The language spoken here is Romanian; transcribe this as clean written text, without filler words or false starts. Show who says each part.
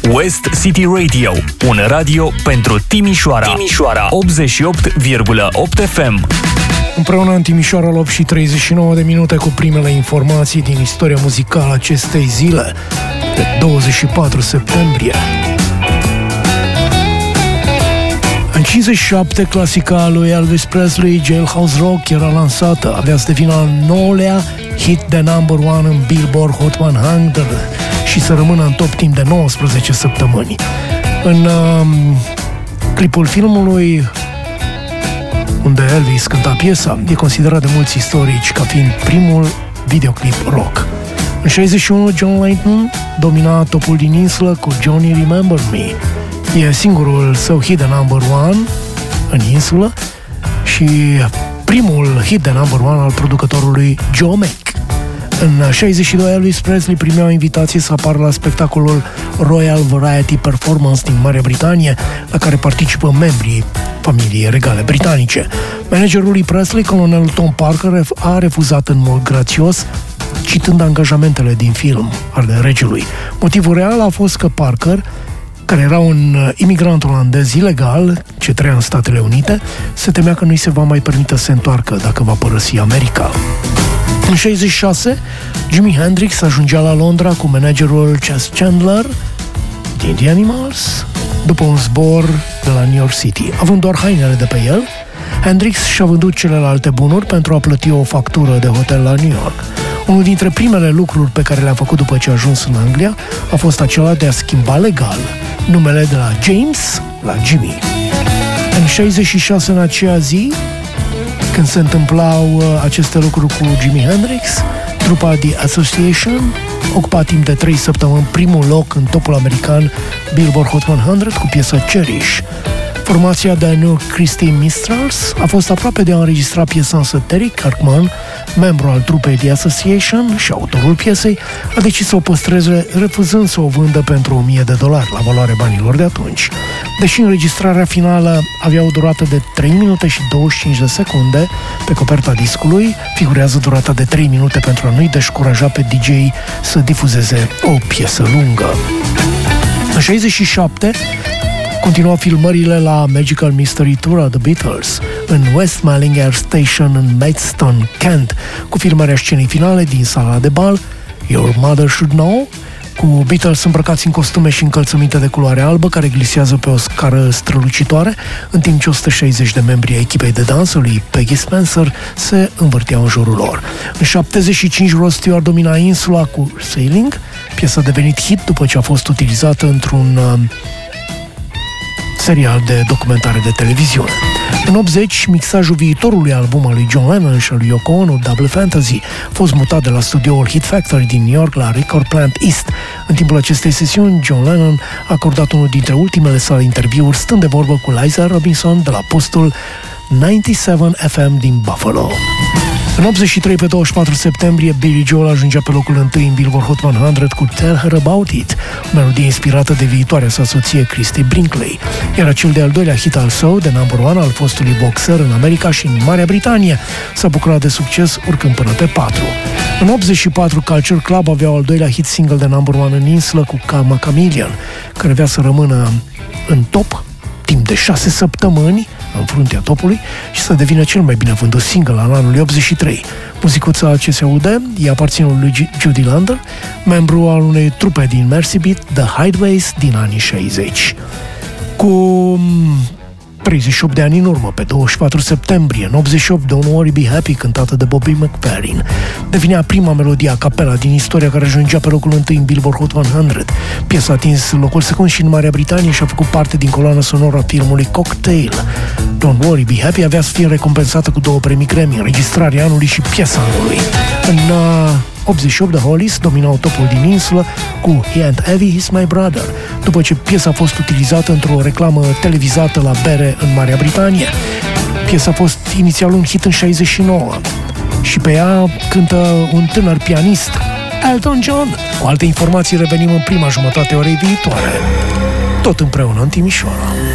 Speaker 1: West City Radio, un radio pentru Timișoara. 88,8 FM.
Speaker 2: Împreună în Timișoara la 8:39 cu primele informații din istoria muzicală acestei zile, de 24 septembrie. În 57, clasica lui Elvis Presley, Jailhouse Rock, era lansată. Avea să devină al 9-lea hit de number one în Billboard Hot 100 și să rămână în top timp de 19 săptămâni. În clipul filmului unde Elvis cânta piesa, e considerat de mulți istorici ca fiind primul videoclip rock. În 61, John Lennon domina topul din insulă cu Johnny Remember Me. E singurul său hit de number one în insulă și primul hit de number one al producătorului Joe Mack. În 62, Elvis Presley primea o invitație să apară la spectacolul Royal Variety Performance din Marea Britanie, la care participă membrii familiei regale britanice. Managerul lui Presley, colonelul Tom Parker, a refuzat în mod grațios, citând angajamentele din film ale regelui. Motivul real a fost că Parker, care era un imigrant olandez ilegal ce trăia în Statele Unite, se temea că nu-i se va mai permite să se întoarcă dacă va părăsi America. În 66, Jimi Hendrix ajungea la Londra cu managerul Chas Chandler din The Animals după un zbor de la New York City. Având doar hainele de pe el, Hendrix și-a vândut celelalte bunuri pentru a plăti o factură de hotel la New York. Unul dintre primele lucruri pe care le-a făcut după ce a ajuns în Anglia a fost acela de a schimba legal numele de la James la Jimmy. În 66, în aceea zi, când se întâmplau aceste lucruri cu Jimi Hendrix, trupa The Association ocupa timp de 3 săptămâni primul loc în topul american Billboard Hot 100 cu piesa Cherish. Formația de New Christie Minstrels a fost aproape de a înregistra piesa, însă Terry Kirkman, membru al trupei The Association și autorul piesei, a decis să o păstreze, refuzând să o vândă pentru $1,000 la valoare banilor de atunci. Deși înregistrarea finală avea o durată de 3 minute și 25 de secunde, pe coperta discului figurează durata de 3 minute pentru a nu-i descuraja pe DJ să difuzeze o piesă lungă. În 67, continua filmările la Magical Mystery Tour a The Beatles în West Malling Air Station în Maidstone, Kent, cu filmarea scenei finale din sala de bal Your Mother Should Know, cu Beatles îmbrăcați în costume și încălțăminte de culoare albă care glisează pe o scară strălucitoare, în timp ce 160 de membri ai echipei de dans lui Peggy Spencer se învârteau în jurul lor. În 75, Rod Stewart domina insula cu Sailing, piesa a devenit hit după ce a fost utilizată într-un serial de documentare de televiziune. În 80, mixajul viitorului album al lui John Lennon și al lui Yoko Ono, Double Fantasy, a fost mutat de la studioul Hit Factory din New York la Record Plant East. În timpul acestei sesiuni, John Lennon a acordat unul dintre ultimele sale interviuri stând de vorbă cu Liza Robinson de la postul 97 FM din Buffalo. În 83, pe 24 septembrie, Billy Joel ajungea pe locul 1 în Billboard Hot 100 cu Tell Her About It, o melodie inspirată de viitoarea sa soție Christie Brinkley. Era cel de-al doilea hit al său, de number one al fostului boxer în America și în Marea Britanie. S-a bucurat de succes urcând până pe 4. În 84, Culture Club avea al doilea hit single de number one în insulă cu Karma Chameleon, care avea să rămână în top timp de 6 săptămâni în fruntea topului și să devină cel mai bine vândut single al anului 83. Muzicuța ce se aude e aparține lui Judy Lander, membru al unei trupe din Mercy Beat, The Hideaways, din anii 60. Cu 38 de ani în urmă, pe 24 septembrie, în 88, Don't Worry Be Happy, cântată de Bobby McFerrin, devenea prima melodie a capela din istoria care ajungea pe locul 1 în Billboard Hot 100. Piesa a atins locul secund și în Marea Britanie și a făcut parte din coloana sonoră a filmului Cocktail. Don't Worry Be Happy avea să fie recompensată cu 2 premii Grammy, înregistrarea anului și piesa anului. În 88, The Hollies dominau topul din insulă cu He Ain't Heavy, He's My Brother, după ce piesa a fost utilizată într-o reclamă televizată la bere în Marea Britanie. Piesa a fost inițial un hit în 69 și pe ea cântă un tânăr pianist, Elton John. Cu alte informații revenim în prima jumătate a orei viitoare, tot împreună în Timișoara.